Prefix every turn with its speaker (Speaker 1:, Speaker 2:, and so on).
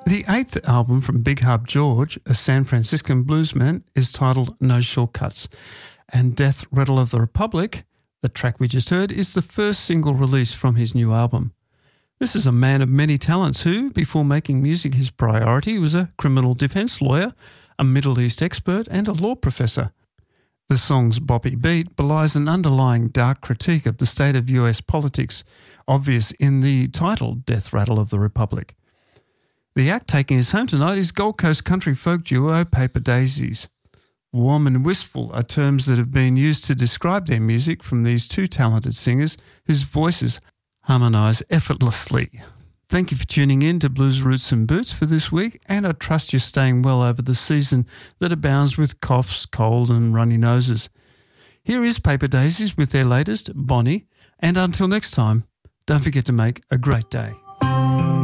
Speaker 1: The eighth album from Big Hub George, a San Franciscan bluesman, is titled No Shortcuts, and Death Rattle of the Republic, the track we just heard, is the first single released from his new album. This is a man of many talents who, before making music his priority, was a criminal defence lawyer, a Middle East expert and a law professor. The song's boppy beat belies an underlying dark critique of the state of US politics, obvious in the title Death Rattle of the Republic. The act taking us home tonight is Gold Coast country folk duo Paper Daisies. Warm and wistful are terms that have been used to describe their music from these two talented singers whose voices harmonise effortlessly. Thank you for tuning in to Blues Roots and Boots for this week, and I trust you're staying well over the season that abounds with coughs, cold and runny noses. Here is Paper Daisies with their latest, Bonnie, and until next time, don't forget to make a great day.